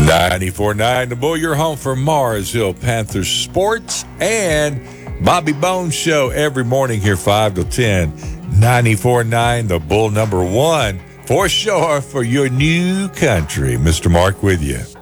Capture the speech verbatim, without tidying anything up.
ninety-four point nine The Bull, your home for Mars Hill Panthers sports and Bobby Bones Show every morning here five to ten. ninety-four point nine The Bull, number one for sure for your new country. Mister Mark with you.